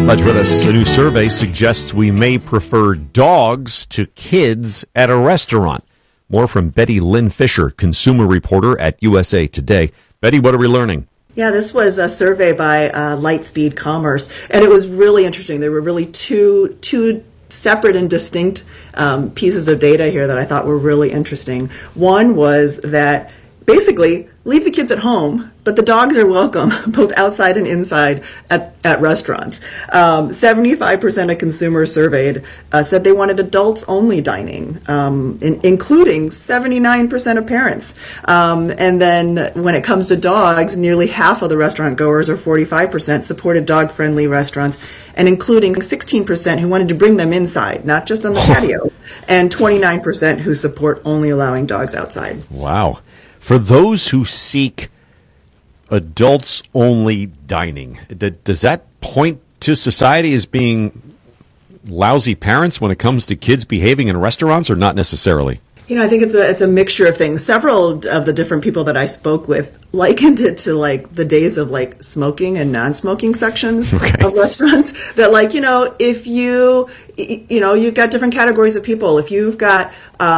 Glad you're with us. A new survey suggests we may prefer dogs to kids at a restaurant. More from Betty Lynn Fisher, consumer reporter at USA Today. Betty, what are we learning? Yeah, this was a survey by Lightspeed Commerce, and it was really interesting. There were really two separate and distinct pieces of data here that I thought were really interesting. One was that basically leave the kids at home, but the dogs are welcome both outside and inside at restaurants. 75% of consumers surveyed said they wanted adults-only dining, including 79% of parents. And then when it comes to dogs, nearly half of the restaurant goers, or 45%, supported dog-friendly restaurants, and including 16% who wanted to bring them inside, not just on the patio, and 29% who support only allowing dogs outside. Wow. For those who seek adults-only dining, does that point to society as being lousy parents when it comes to kids behaving in restaurants, or not necessarily? You know, I think it's a mixture of things. Several of the different people that I spoke with likened it to like the days of like smoking and non-smoking sections of restaurants. That like, you know, if you've got different categories of people. If you've got,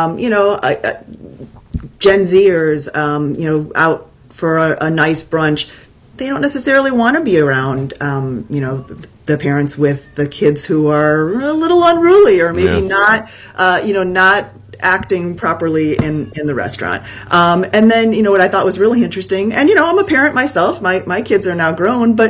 Gen Zers, out for a nice brunch, they don't necessarily want to be around, the parents with the kids who are a little unruly or maybe not acting properly in the restaurant. And then, what I thought was really interesting, and, I'm a parent myself, my kids are now grown, but,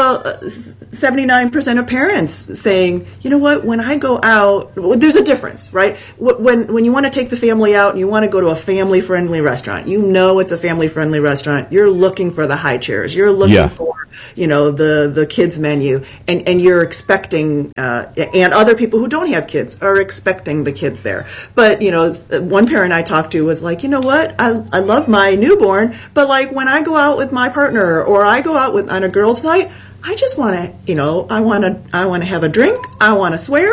79% of parents saying, you know what, when I go out, there's a difference, right? When you want to take the family out and you want to go to a family-friendly restaurant, it's a family-friendly restaurant, you're looking for the high chairs, you're looking for, the kids menu, and you're expecting, and other people who don't have kids are expecting the kids there. But, one parent I talked to was like, you know what, I love my newborn, but like when I go out with my partner or I go out on a girls' night, I just want to, I want to have a drink. I want to swear.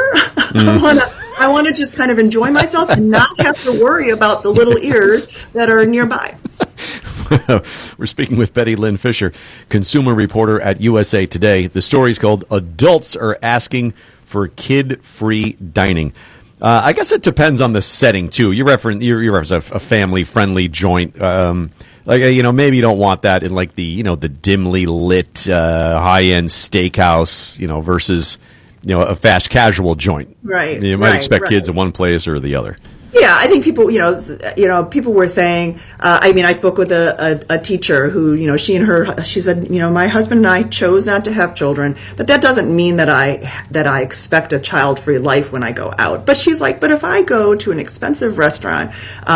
I want to just kind of enjoy myself and not have to worry about the little ears that are nearby. We're speaking with Betty Lynn Fisher, consumer reporter at USA Today. The story's called "Adults Are Asking for Kid-Free Dining." I guess it depends on the setting too. You reference a family-friendly joint. Maybe you don't want that in like the dimly lit high-end steakhouse, versus a fast casual joint. Right. You might expect kids in one place or the other. Yeah, I think people, people were saying. I spoke with a teacher who, she said, my husband and I chose not to have children, but that doesn't mean that I expect a child-free life when I go out. But she's like, but if I go to an expensive restaurant,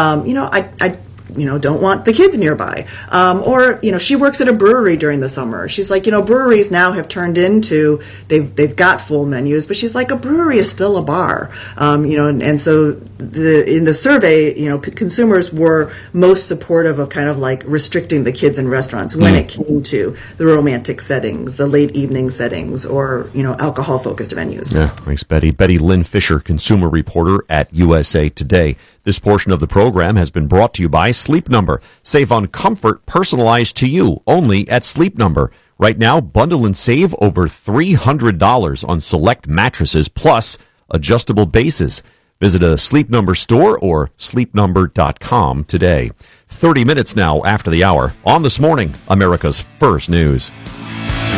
I don't want the kids nearby. Or she works at a brewery during the summer. She's like, breweries now have turned into, they've got full menus, but she's like, a brewery is still a bar. And so in the survey, consumers were most supportive of kind of like restricting the kids in restaurants when it came to the romantic settings, the late evening settings, or, alcohol-focused venues. Yeah, thanks, Betty. Betty Lynn Fisher, consumer reporter at USA Today. This portion of the program has been brought to you by Sleep Number. Save on comfort personalized to you only at Sleep Number. Right now, bundle and save over $300 on select mattresses plus adjustable bases. Visit a Sleep Number store or sleepnumber.com today. 30 minutes now after the hour on This Morning, America's First News.